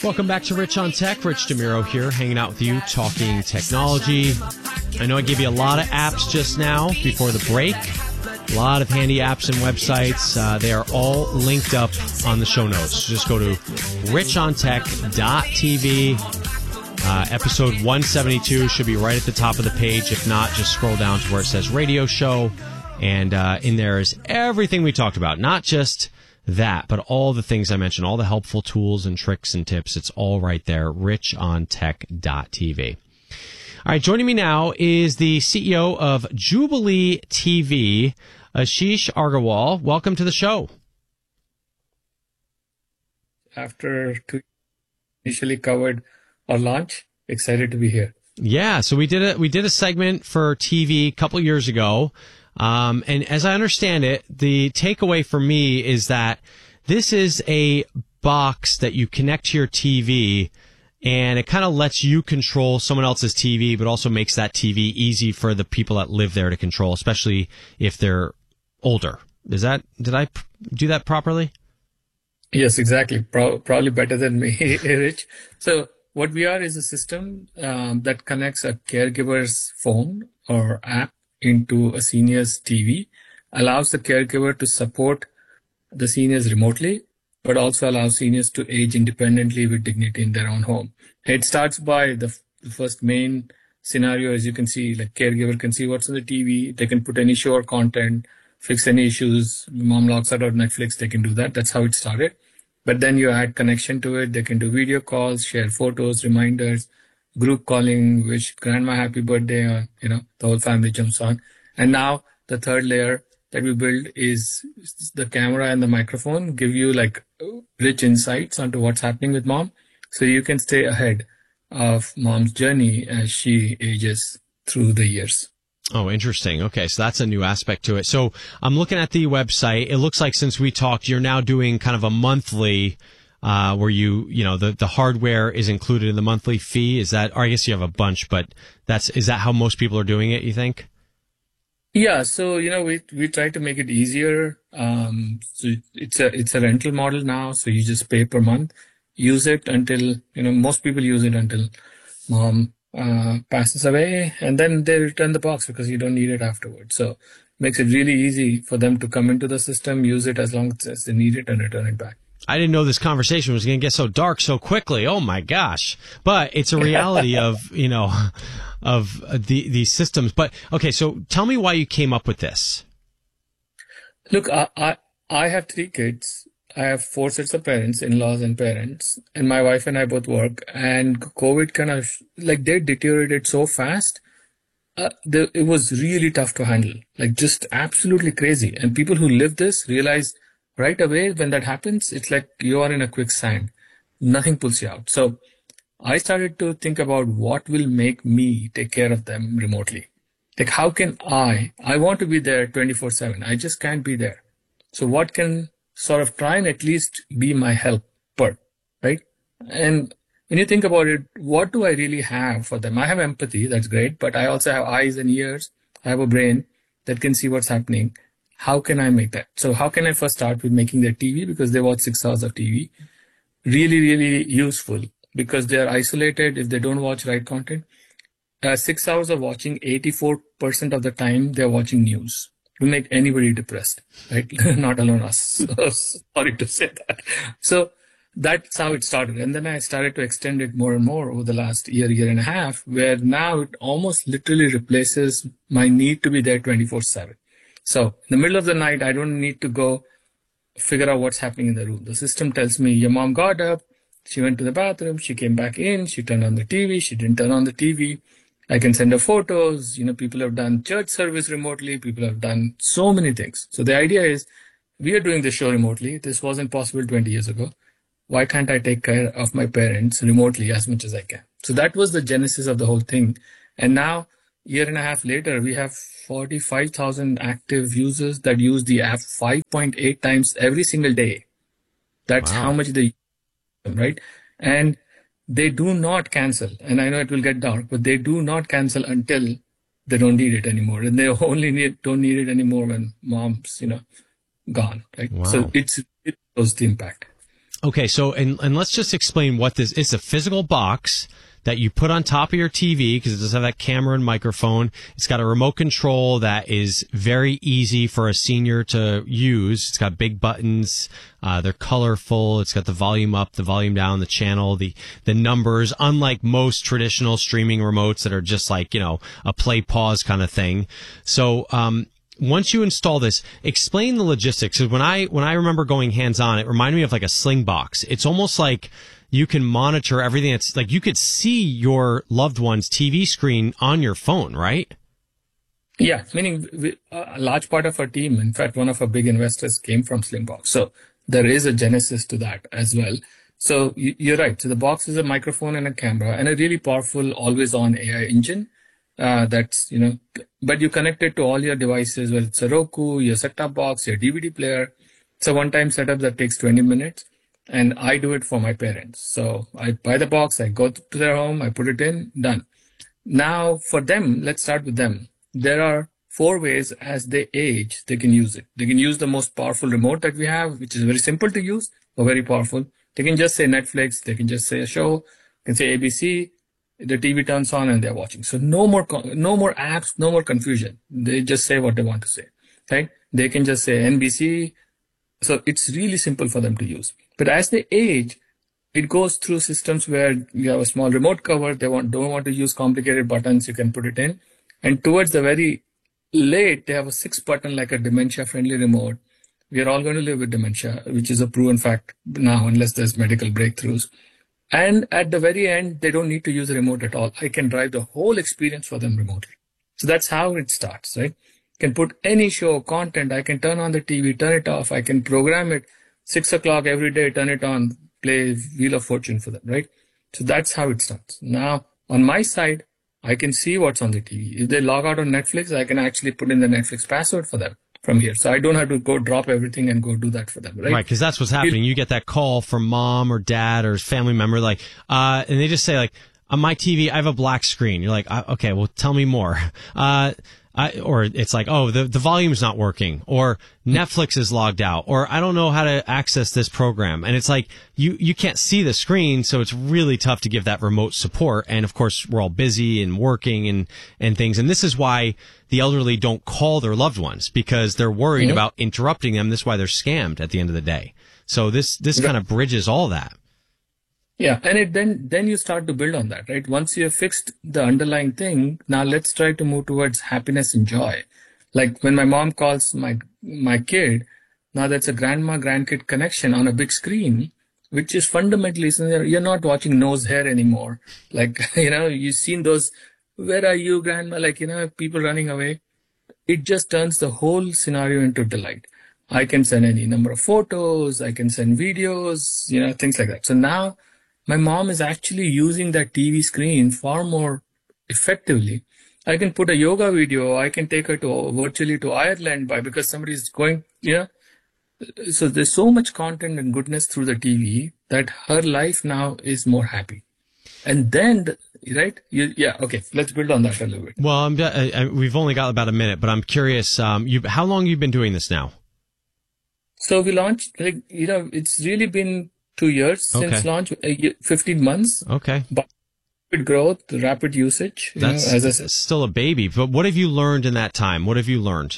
Welcome back to Rich on Tech. Rich DeMiro here, hanging out with you, talking technology. I know I gave you a lot of apps just now before the break. A lot of handy apps and websites. They are all linked up on the show notes. Just go to richontech.tv. Episode 172 should be right at the top of the page. If not, just scroll down to where it says radio show. And in there is everything we talked about, not just that, but all the things I mentioned, all the helpful tools and tricks and tips. It's all right there, richontech.tv. All right, joining me now is the CEO of Jubilee TV, Ashish Agarwal. Welcome to the show. After initially covered our launch, excited to be here. Yeah, so we did a segment for TV a couple years ago. And as I understand it, the takeaway for me is that this is a box that you connect to your TV, and it kind of lets you control someone else's TV, but also makes that TV easy for the people that live there to control, especially if they're older. Did I do that properly? Yes, exactly. Probably better than me, Rich. So what we are is a system that connects a caregiver's phone or app into a senior's TV, allows the caregiver to support the seniors remotely, but also allows seniors to age independently with dignity in their own home. It starts by the first main scenario, as you can see, like caregiver can see what's on the TV, they can put any show or content, fix any issues. Mom logs out of Netflix, they can do that. That's how it started. But then you add connection to it. They can do video calls, share photos, reminders, group calling, wish grandma happy birthday, or, the whole family jumps on. And now the third layer that we build is the camera and the microphone give you like rich insights onto what's happening with mom. So you can stay ahead of mom's journey as she ages through the years. Oh, interesting. Okay, so that's a new aspect to it. So I'm looking at the website. It looks like since we talked, you're now doing kind of a monthly where the hardware is included in the monthly fee. Is that, or I guess you have a bunch, but is that how most people are doing it, you think? Yeah. So, we try to make it easier. So it's a rental model now. So you just pay per month, use it until, most people use it until mom passes away, and then they return the box because you don't need it afterwards. So it makes it really easy for them to come into the system, use it as long as they need it, and return it back. I didn't know this conversation was going to get so dark so quickly. Oh my gosh. But it's a reality of these systems. But okay, so tell me why you came up with this. Look, I have 3 kids. I have 4 sets of parents, in-laws and parents, and my wife and I both work, and COVID kind of they deteriorated so fast. It was really tough to handle, just absolutely crazy. And people who live this realize right away when that happens, it's like you are in a quicksand. Nothing pulls you out. So I started to think about what will make me take care of them remotely. How can I want to be there 24/7. I just can't be there. So what can sort of try and at least be my helper, right? And when you think about it, what do I really have for them? I have empathy, that's great, but I also have eyes and ears. I have a brain that can see what's happening. How can I make that? So how can I first start with making their TV, because they watch 6 hours of TV, really, really useful because they're isolated if they don't watch right content. 6 hours of watching, 84% of the time they're watching news. Will make anybody depressed, right? Not alone us. So, sorry to say that. So that's how it started. And then I started to extend it more and more over the last year and a half, where now it almost literally replaces my need to be there 24/7. So in the middle of the night, I don't need to go figure out what's happening in the room. The system tells me your mom got up, she went to the bathroom, she came back in, she turned on the TV, she didn't turn on the TV. I can send her photos. People have done church service remotely. People have done so many things. So the idea is we are doing the show remotely. This wasn't possible 20 years ago. Why can't I take care of my parents remotely as much as I can? So that was the genesis of the whole thing. And now, year and a half later, we have 45,000 active users that use the app 5.8 times every single day. That's how much they use them, right? And they do not cancel. And I know it will get dark, but they do not cancel until they don't need it anymore. And they only don't need it anymore when mom's, gone, right? Wow. So it shows the impact. Okay, so and let's just explain what this is. A physical box that you put on top of your TV because it does have that camera and microphone. It's got a remote control that is very easy for a senior to use. It's got big buttons. They're colorful. It's got the volume up, the volume down, the channel, the numbers, unlike most traditional streaming remotes that are just like, a play pause kind of thing. So, once you install this, explain the logistics. So when I remember going hands on, it reminded me of like a Sling box. It's almost like you can monitor everything. It's like you could see your loved one's TV screen on your phone, right? Yeah, meaning a large part of our team, in fact, one of our big investors came from Slingbox. So there is a genesis to that as well. So you're right. So the box is a microphone and a camera and a really powerful always on AI engine. But you connect it to all your devices, whether it's a Roku, your set-top box, your DVD player. It's a one-time setup that takes 20 minutes. And I do it for my parents. So I buy the box, I go to their home, I put it in, done. Now for them, let's start with them. There are 4 ways as they age, they can use it. They can use the most powerful remote that we have, which is very simple to use, but very powerful. They can just say Netflix, they can just say a show, they can say ABC, the TV turns on and they're watching. So no more apps, no more confusion. They just say what they want to say, right? They can just say NBC. So it's really simple for them to use. But as they age, it goes through systems where you have a small remote cover. They don't want to use complicated buttons. You can put it in. And towards the very late, they have a 6 button, like a dementia-friendly remote. We are all going to live with dementia, which is a proven fact now, unless there's medical breakthroughs. And at the very end, they don't need to use a remote at all. I can drive the whole experience for them remotely. So that's how it starts, right? Can put any show, content. I can turn on the TV, turn it off. I can program it 6 o'clock every day, turn it on, play Wheel of Fortune for them, right? So that's how it starts. Now, on my side, I can see what's on the TV. If they log out on Netflix, I can actually put in the Netflix password for them from here. So I don't have to go drop everything and go do that for them, right? Right, because that's what's happening. You get that call from mom or dad or family member, and they just say, on my TV, I have a black screen. You're like, okay, well, tell me more. Or it's like, oh, the volume's not working, or Netflix is logged out, or I don't know how to access this program. And it's like, you can't see the screen, so it's really tough to give that remote support. And of course, we're all busy and working and things. And this is why the elderly don't call their loved ones, because they're worried about interrupting them. This is why they're scammed at the end of the day. So this kind of bridges all that. Yeah, and then you start to build on that, right? Once you have fixed the underlying thing, now let's try to move towards happiness and joy. Like when my mom calls my kid, now that's a grandma-grandkid connection on a big screen, which is fundamentally, you're not watching nose hair anymore. Like, you've seen those, where are you, grandma? Like, people running away. It just turns the whole scenario into delight. I can send any number of photos, I can send videos, things like that. So now, my mom is actually using that TV screen far more effectively. I can put a yoga video. I can take her virtually to Ireland because somebody's going, So there's so much content and goodness through the TV that her life now is more happy. And then, right? Okay. Let's build on that a little bit. Well, we've only got about a minute, but I'm curious. How long have you been doing this now? So we launched, it's really been 2 years since launch, 15 months. Okay. But rapid growth, rapid usage. That's as I said, still a baby. But what have you learned in that time? What have you learned?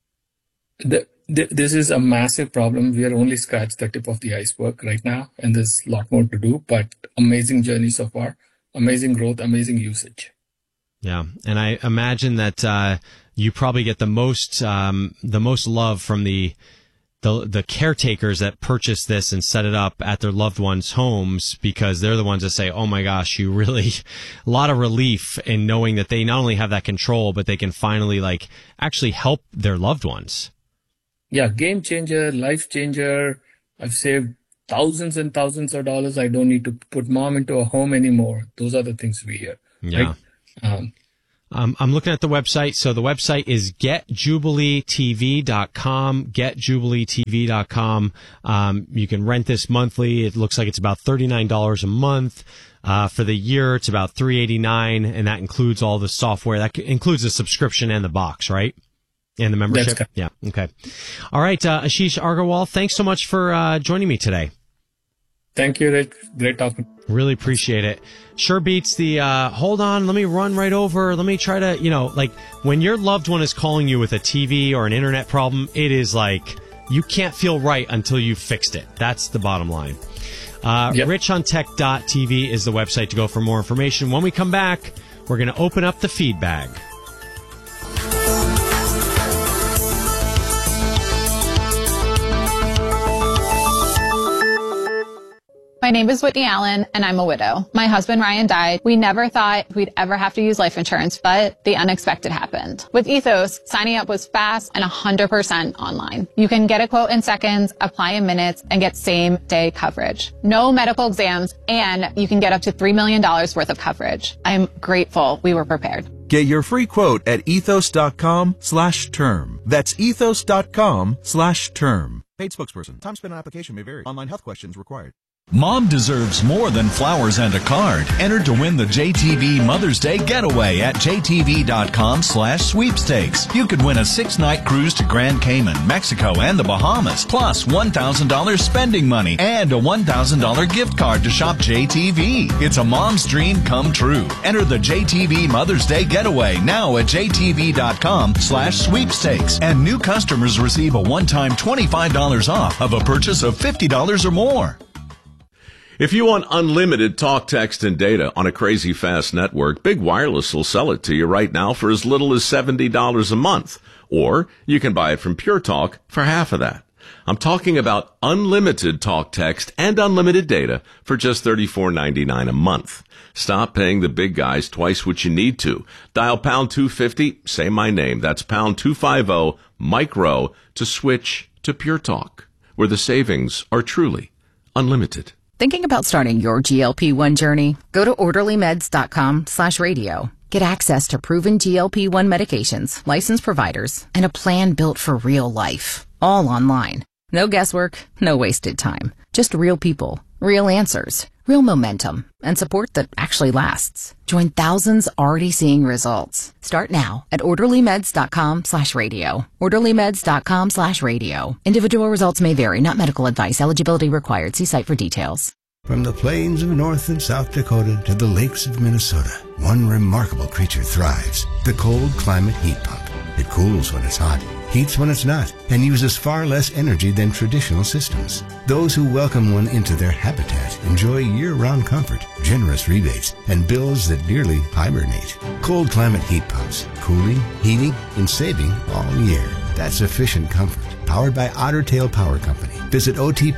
This is a massive problem. We are only scratched the tip of the iceberg right now, and there's a lot more to do. But amazing journey so far, amazing growth, amazing usage. Yeah, and I imagine that you probably get the most love from the caretakers that purchase this and set it up at their loved ones' homes, because they're the ones that say, oh my gosh, a lot of relief in knowing that they not only have that control, but they can finally actually help their loved ones. Yeah, game changer, life changer. I've saved thousands and thousands of dollars. I don't need to put mom into a home anymore. Those are the things we hear. Yeah. Right? I'm looking at the website. So the website is getjubileetv.com, getjubileetv.com. You can rent this monthly. It looks like it's about $39 a month. For the year, it's about $389, and that includes all the software. That includes the subscription and the box, right? And the membership? Yeah. Okay. All right. Ashish Agarwal, thanks so much for joining me today. Thank you, Rick. Great talking. Really appreciate it. Sure beats the, hold on, let me run right over. Let me try to, like when your loved one is calling you with a TV or an internet problem, it is like you can't feel right until you've fixed it. That's the bottom line. Yep. RichOnTech.tv is the website to go for more information. When we come back, we're going to open up the feed bag. My name is Whitney Allen, and I'm a widow. My husband, Ryan, died. We never thought we'd ever have to use life insurance, but the unexpected happened. With Ethos, signing up was fast and 100% online. You can get a quote in seconds, apply in minutes, and get same-day coverage. No medical exams, and you can get up to $3 million worth of coverage. I'm grateful we were prepared. Get your free quote at ethos.com/term. That's ethos.com/term. Paid spokesperson. Time spent on application may vary. Online health questions required. Mom deserves more than flowers and a card. Enter to win the JTV Mother's Day Getaway at jtv.com/sweepstakes. You could win a 6-night cruise to Grand Cayman, Mexico, and the Bahamas, plus $1,000 spending money and a $1,000 gift card to shop JTV. It's a mom's dream come true. Enter the JTV Mother's Day Getaway now at jtv.com/sweepstakes. And new customers receive a one-time $25 off of a purchase of $50 or more. If you want unlimited talk, text, and data on a crazy fast network, Big Wireless will sell it to you right now for as little as $70 a month. Or you can buy it from Pure Talk for half of that. I'm talking about unlimited talk, text, and unlimited data for just $34.99 a month. Stop paying the big guys twice what you need to. Dial pound 250, say my name. That's pound 250 micro to switch to Pure Talk, where the savings are truly unlimited. Thinking about starting your GLP-1 journey? Go to orderlymeds.com/radio. Get access to proven GLP-1 medications, licensed providers, and a plan built for real life. All online. No guesswork, no wasted time. Just real people, real answers, real momentum, and support that actually lasts. Join thousands already seeing results. Start now at orderlymeds.com/radio. orderlymeds.com/radio. Individual results may vary, not medical advice. Eligibility required. See site for details. From the plains of North and South Dakota to the lakes of Minnesota, one remarkable creature thrives. The cold climate heat pump. It cools when it's hot, heats when it's not, and uses far less energy than traditional systems. Those who welcome one into their habitat enjoy year-round comfort, generous rebates, and bills that nearly hibernate. Cold climate heat pumps. Cooling, heating, and saving all year. That's efficient comfort. Powered by Otter Tail Power Company. Visit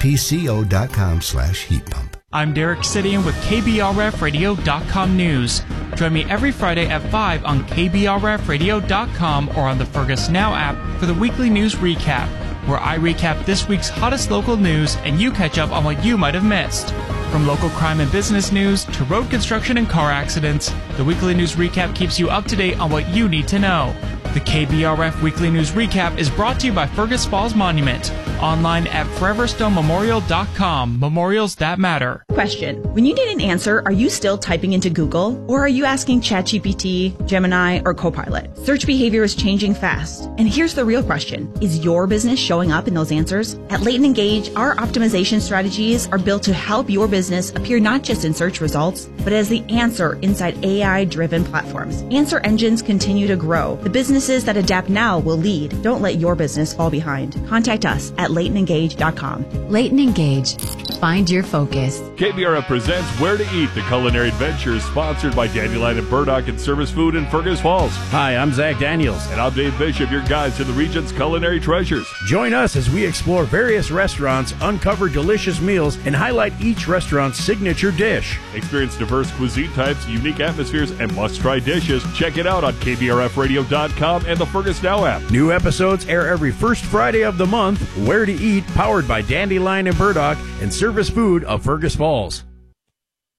otpco.com/heat pump. I'm Derek Sidian with KBRFradio.com News. Join me every Friday at 5 on KBRFradio.com or on the Fergus Now app for the weekly news recap, where I recap this week's hottest local news and you catch up on what you might have missed. From local crime and business news to road construction and car accidents, the weekly news recap keeps you up to date on what you need to know. The KBRF Weekly News Recap is brought to you by Fergus Falls Monument. Online at foreverstonmemorial.com. Memorials that matter. Question. When you need an answer, are you still typing into Google? Or are you asking ChatGPT, Gemini, or Copilot? Search behavior is changing fast. And here's the real question. Is your business showing up in those answers? At Leighton Engage, our optimization strategies are built to help your business appear not just in search results, but as the answer inside AI-driven platforms. Answer engines continue to grow. The businesses that adapt now will lead. Don't let your business fall behind. Contact us at LeightonEngage.com. Leighton Engage. Find your focus. KBRF presents Where to Eat, the culinary adventure sponsored by Dandelion and Burdock and Service Food in Fergus Falls. Hi, I'm Zach Daniels. And I'm Dave Bishop, your guides to the region's culinary treasures. Join us as we explore various restaurants, uncover delicious meals, and highlight each restaurant's signature dish. Experience diverse cuisine types, unique atmospheres, and must-try dishes. Check it out on KBRFradio.com and the Fergus Now app. New episodes air every first Friday of the month. Where to Eat, powered by Dandelion and Burdock and Service Food of Fergus Falls.